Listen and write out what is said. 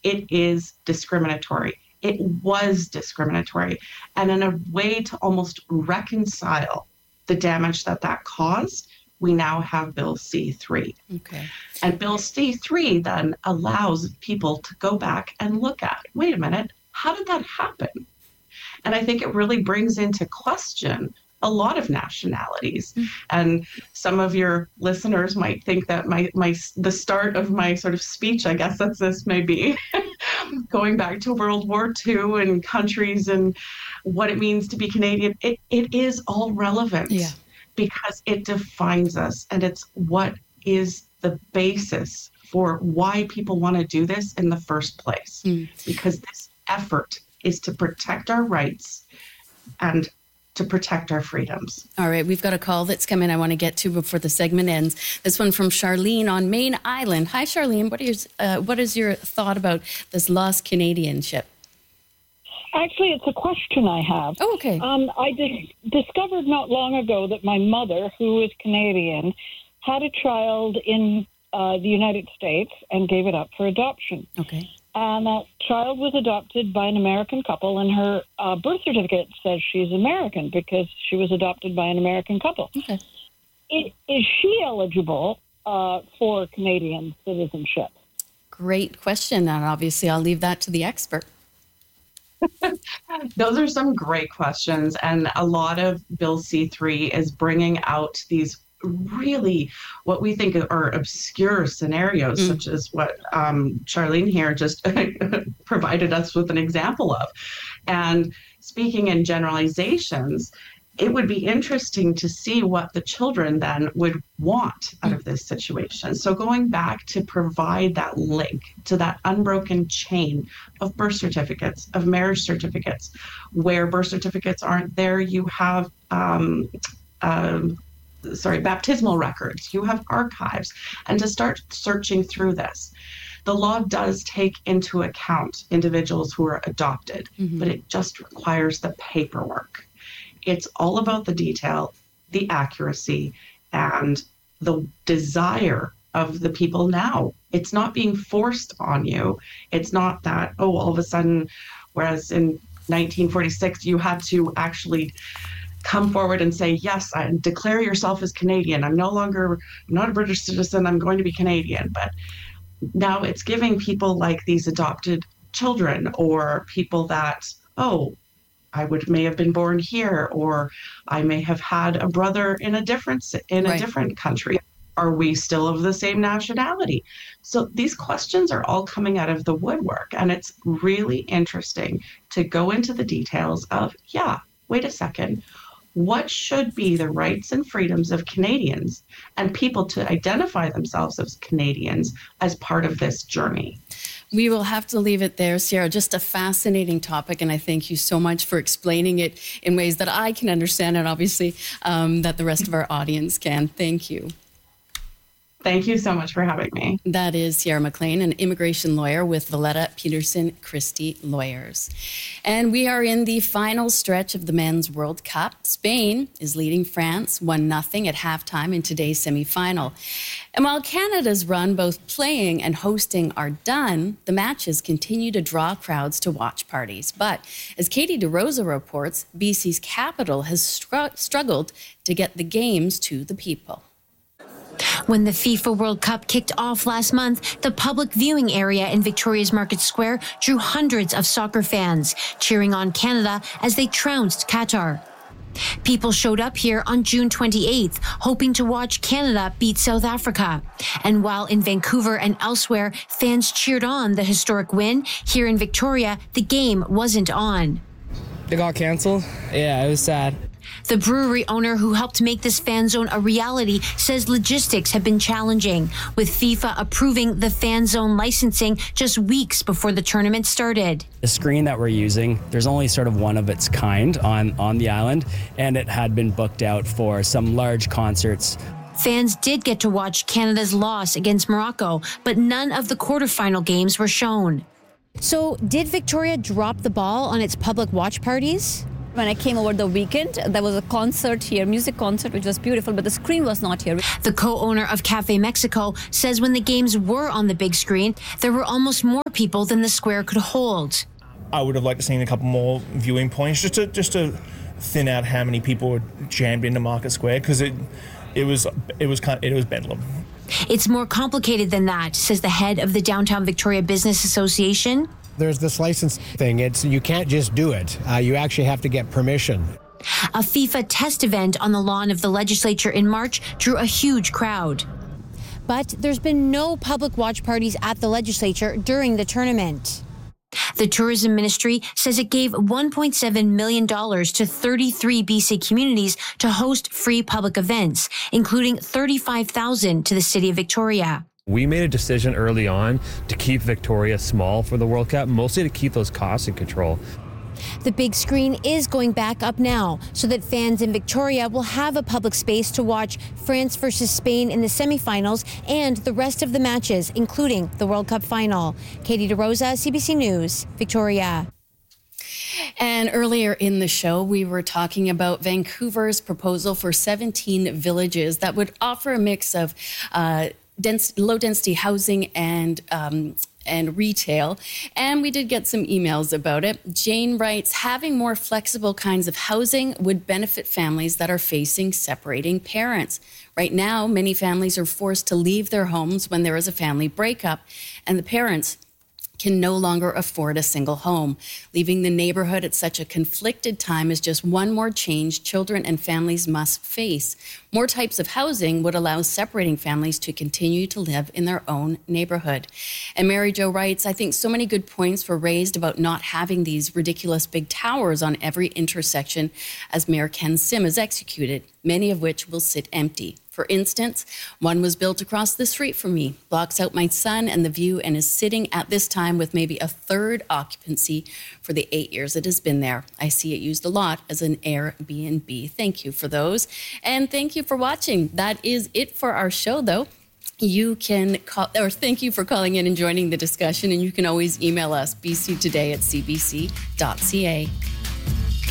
it is discriminatory. It was discriminatory. And in a way to almost reconcile the damage that caused, we now have Bill C-3. Okay. And Bill C-3 then allows people to go back and look at, wait a minute, how did that happen? And I think it really brings into question a lot of nationalities. And some of your listeners might think that the start of my sort of speech, I guess that's this may be, going back to World War II and countries and what it means to be Canadian. It is all relevant. Yeah. Because it defines us, and it's what is the basis for why people want to do this in the first place. Because this effort is to protect our rights and to protect our freedoms. All right, we've got a call that's come in I want to get to before the segment ends. This one from Charlene on Main Island. Hi, Charlene. What is your thought about this lost Canadianship? Actually, it's a question I have. Oh, okay. I discovered not long ago that my mother, who is Canadian, had a child in the United States and gave it up for adoption. Okay. And that child was adopted by an American couple, and her birth certificate says she's American because she was adopted by an American couple. Okay. Is she eligible for Canadian citizenship? Great question, and obviously I'll leave that to the expert. Those are some great questions. And a lot of Bill C-3 is bringing out these really what we think are obscure scenarios, such as what Charlene here just provided us with an example of. And speaking in generalizations, it would be interesting to see what the children then would want out of this situation. So going back to provide that link to that unbroken chain of birth certificates, of marriage certificates, where birth certificates aren't there, you have baptismal records, you have archives, and to start searching through this. The law does take into account individuals who are adopted, but it just requires the paperwork. It's all about the detail, the accuracy, and the desire of the people now. It's not being forced on you. It's not that, all of a sudden, whereas in 1946, you had to actually come forward and say, yes, I declare yourself as Canadian. I'm not a British citizen, I'm going to be Canadian. But now it's giving people like these adopted children or people that, I may have been born here, or I may have had a brother in a different country. Are we still of the same nationality? So these questions are all coming out of the woodwork, and it's really interesting to go into the details of, wait a second, what should be the rights and freedoms of Canadians and people to identify themselves as Canadians as part of this journey? We will have to leave it there, Sierra. Just a fascinating topic, and I thank you so much for explaining it in ways that I can understand and obviously that the rest of our audience can. Thank you. Thank you so much for having me. That is Sierra McLean, an immigration lawyer with Valletta Peterson Christie Lawyers. And we are in the final stretch of the Men's World Cup. Spain is leading France 1-0 at halftime in today's semifinal. And while Canada's run, both playing and hosting, are done, the matches continue to draw crowds to watch parties. But as Katie DeRosa reports, BC's capital has struggled to get the games to the people. When the FIFA World Cup kicked off last month, the public viewing area in Victoria's Market Square drew hundreds of soccer fans, cheering on Canada as they trounced Qatar. People showed up here on June 28th, hoping to watch Canada beat South Africa. And while in Vancouver and elsewhere, fans cheered on the historic win, here in Victoria, the game wasn't on. It got canceled? Yeah, it was sad. The brewery owner who helped make this fan zone a reality says logistics have been challenging, with FIFA approving the fan zone licensing just weeks before the tournament started. The screen that we're using, there's only sort of one of its kind on the island, and it had been booked out for some large concerts. Fans did get to watch Canada's loss against Morocco, but none of the quarterfinal games were shown. So, did Victoria drop the ball on its public watch parties? When I came over the weekend, there was a concert here, music concert, which was beautiful, but the screen was not here. The co-owner of Cafe Mexico says when the games were on the big screen, there were almost more people than the square could hold. I would have liked to seen a couple more viewing points just to thin out how many people were jammed into Market Square, because it was bedlam. It's more complicated than that, says the head of the Downtown Victoria Business Association. There's this license thing. You can't just do it. You actually have to get permission. A FIFA test event on the lawn of the legislature in March drew a huge crowd. But there's been no public watch parties at the legislature during the tournament. The tourism ministry says it gave $1.7 million to 33 BC communities to host free public events, including $35,000 to the city of Victoria. We made a decision early on to keep Victoria small for the World Cup, mostly to keep those costs in control. The big screen is going back up now so that fans in Victoria will have a public space to watch France versus Spain in the semifinals and the rest of the matches, including the World Cup final. Katie DeRosa, CBC News, Victoria. And earlier in the show, we were talking about Vancouver's proposal for 17 villages that would offer a mix of low-density housing and retail. And we did get some emails about it. Jane writes, having more flexible kinds of housing would benefit families that are facing separating parents. Right now, many families are forced to leave their homes when there is a family breakup, and the parents can no longer afford a single home. Leaving the neighborhood at such a conflicted time is just one more change children and families must face. More types of housing would allow separating families to continue to live in their own neighborhood. And Mary Jo writes, I think so many good points were raised about not having these ridiculous big towers on every intersection as Mayor Ken Sim has executed, many of which will sit empty. For instance, one was built across the street from me, blocks out my son and the view, and is sitting at this time with maybe a third occupancy for the 8 years it has been there. I see it used a lot as an Airbnb. Thank you for those. And thank you for watching. That is it for our show, though. You can call, or thank you for calling in and joining the discussion. And you can always email us, bctoday@cbc.ca.